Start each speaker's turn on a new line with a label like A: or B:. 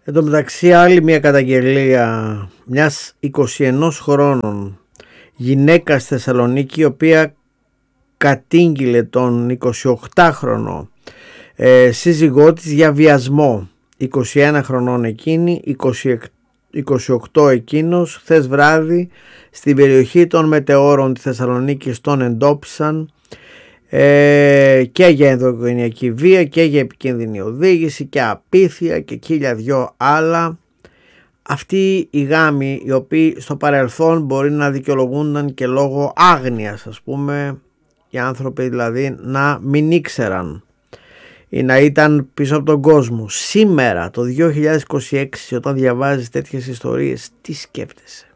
A: Εν τω μεταξύ, άλλη μια καταγγελία μιας 21 χρόνων γυναίκας στη Θεσσαλονίκη, η οποία κατήγγειλε τον 28χρονο σύζυγό της για βιασμό. 21 χρονών εκείνη, 28 εκείνος. Χθες βράδυ στην περιοχή των Μετεώρων της Θεσσαλονίκης τον εντόπισαν και για ενδοοικογενειακή βία και για επικίνδυνη οδήγηση και απίθεια και 1002 άλλα. Αυτοί οι γάμοι, οι οποίοι στο παρελθόν μπορεί να δικαιολογούνταν και λόγω άγνοιας, ας πούμε, οι άνθρωποι δηλαδή να μην ήξεραν ή να ήταν πίσω από τον κόσμο. Σήμερα το 2026, όταν διαβάζεις τέτοιες ιστορίες, τι σκέφτεσαι?